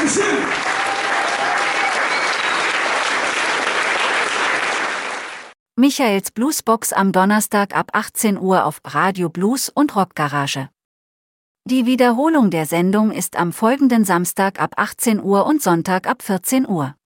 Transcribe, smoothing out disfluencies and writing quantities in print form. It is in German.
Michaels Bluesbox am Donnerstag ab 18 Uhr auf Radio Blues und Rockgarage. Die Wiederholung der Sendung ist am folgenden Samstag ab 18 Uhr und Sonntag ab 14 Uhr.